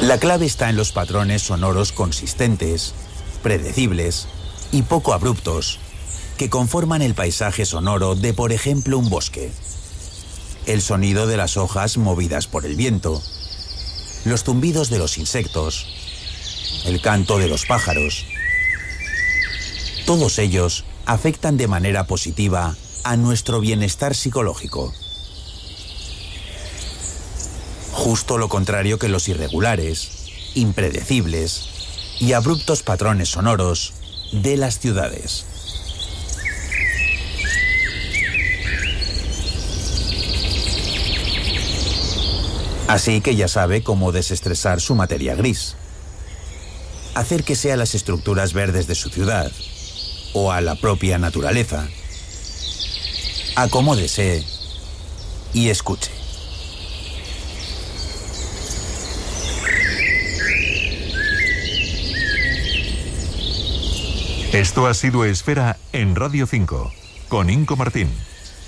La clave está en los patrones sonoros consistentes, predecibles y poco abruptos que conforman el paisaje sonoro de, por ejemplo, un bosque. El sonido de las hojas movidas por el viento, los zumbidos de los insectos, el canto de los pájaros. Todos ellos afectan de manera positiva a nuestro bienestar psicológico. Justo lo contrario que los irregulares, impredecibles y abruptos patrones sonoros de las ciudades. Así que ya sabe cómo desestresar su materia gris. Hacer que sean las estructuras verdes de su ciudad o a la propia naturaleza. Acomódese y escuche. Esto ha sido Esfera en Radio 5, con Inco Martín.